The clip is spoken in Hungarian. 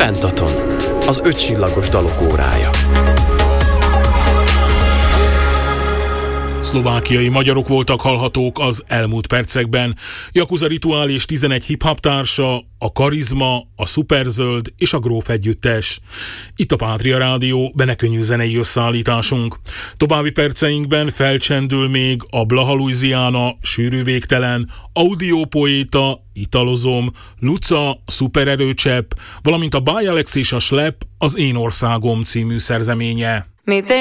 Pentaton, az 5 csillagos dalok órája. Szlovákiai magyarok voltak hallhatók az elmúlt percekben. Yakuza Rituál és 11 hip-hop társa, a Karizma, a Szuperzöld és a Gróf együttes. Itt a Pátria Rádió, be ne könnyű zenei összeállításunk. További perceinkben felcsendül még a Blaha Louisiana, Sűrű végtelen, Audiopoéta, Italozom, Luca, Szupererőcsepp, valamint a Báj Alex és a Slep, az Én országom című szerzeménye.